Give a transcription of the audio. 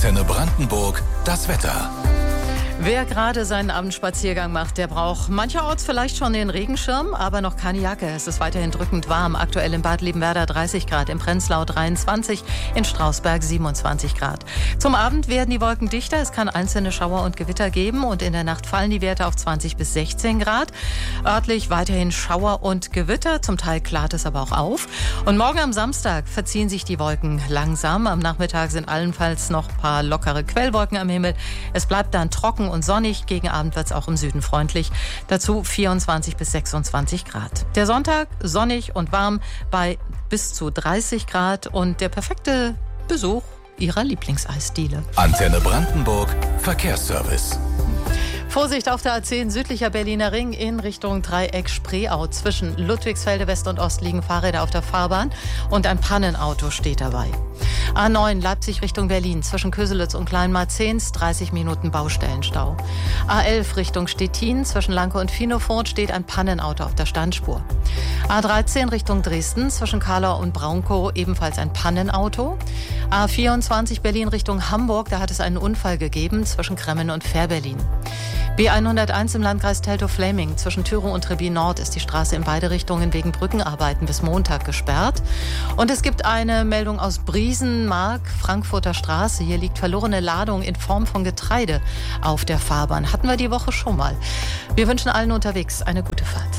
Antenne Brandenburg, das Wetter. Wer gerade seinen Abendspaziergang macht, der braucht mancherorts vielleicht schon den Regenschirm, aber noch keine Jacke. Es ist weiterhin drückend warm. Aktuell in Bad Liebenwerda 30 Grad, in Prenzlau 23, in Strausberg 27 Grad. Zum Abend werden die Wolken dichter. Es kann einzelne Schauer und Gewitter geben und in der Nacht fallen die Werte auf 20 bis 16 Grad. Örtlich weiterhin Schauer und Gewitter. Zum Teil klart es aber auch auf. Und morgen am Samstag verziehen sich die Wolken langsam. Am Nachmittag sind allenfalls noch ein paar lockere Quellwolken am Himmel. Es bleibt dann trocken und sonnig. Gegen Abend wird es auch im Süden freundlich. Dazu 24 bis 26 Grad. Der Sonntag sonnig und warm bei bis zu 30 Grad und der perfekte Besuch Ihrer Lieblingseisdiele. Antenne Brandenburg, Verkehrsservice. Vorsicht auf der A10 südlicher Berliner Ring in Richtung Dreieck Spreeau. Zwischen Ludwigsfelde West und Ost liegen Fahrräder auf der Fahrbahn und ein Pannenauto steht dabei. A9 Leipzig Richtung Berlin zwischen Köselitz und Kleinmarzens 30 Minuten Baustellenstau. A11 Richtung Stettin zwischen Lanke und Finofurt steht ein Pannenauto auf der Standspur. A13 Richtung Dresden zwischen Kahlau und Braunkow ebenfalls ein Pannenauto. A24 Berlin Richtung Hamburg, da hat es einen Unfall gegeben zwischen Kremmen und Fährberlin. B101 im Landkreis Teltow-Fläming zwischen Thürow und Trebin Nord ist die Straße in beide Richtungen wegen Brückenarbeiten bis Montag gesperrt. Und es gibt eine Meldung aus Briesenmark, Frankfurter Straße. Hier liegt verlorene Ladung in Form von Getreide auf der Fahrbahn. Hatten wir die Woche schon mal. Wir wünschen allen unterwegs eine gute Fahrt.